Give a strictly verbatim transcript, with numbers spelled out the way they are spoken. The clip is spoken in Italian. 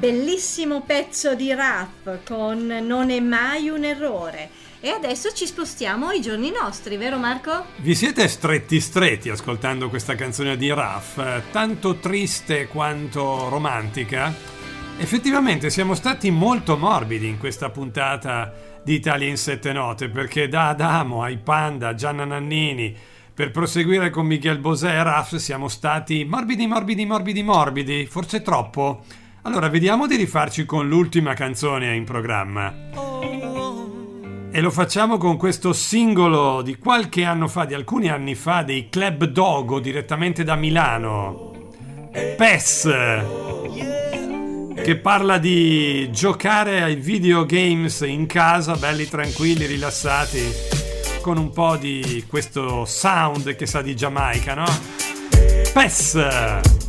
Bellissimo pezzo di rap con Non è mai un errore. E adesso ci spostiamo ai giorni nostri, vero Marco? Vi siete stretti stretti ascoltando questa canzone di Raf, tanto triste quanto romantica? Effettivamente siamo stati molto morbidi in questa puntata di Italia in sette note, perché da Adamo ai Panda, Gianna Nannini, per proseguire con Miguel Bosé e Raf siamo stati morbidi, morbidi, morbidi, morbidi, forse troppo. Allora vediamo di rifarci con l'ultima canzone in programma. E lo facciamo con questo singolo di qualche anno fa, di alcuni anni fa, dei Club Dogo, direttamente da Milano. P E S, che parla di giocare ai videogames in casa, belli tranquilli, rilassati, con un po' di questo sound che sa di Giamaica, no? P E S!